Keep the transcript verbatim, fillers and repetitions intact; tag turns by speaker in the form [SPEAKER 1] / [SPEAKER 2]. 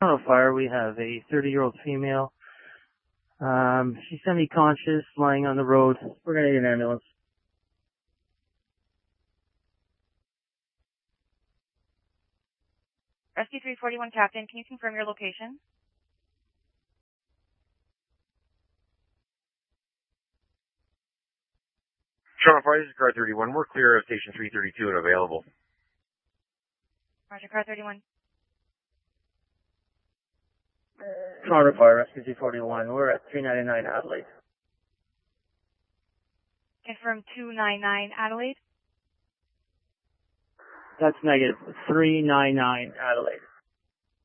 [SPEAKER 1] Toronto Fire, we have a thirty-year-old female. Um, she's semi-conscious, lying on the road. We're going to need an ambulance.
[SPEAKER 2] Rescue three forty-one, Captain, can you confirm your location?
[SPEAKER 3] Toronto Fire, this is car thirty-one. We're clear of station three thirty-two and available.
[SPEAKER 2] Roger, car thirty-one.
[SPEAKER 1] Toronto Fire, Rescue three forty-one. We're at three ninety-nine Adelaide.
[SPEAKER 2] Confirm two ninety-nine Adelaide.
[SPEAKER 1] That's negative. three ninety-nine Adelaide.